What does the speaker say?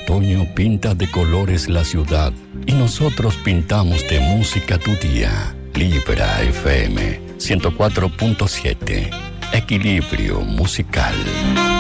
otoño pinta de colores la ciudad y nosotros pintamos de música tu día. Libra FM 104.7. Equilibrio musical.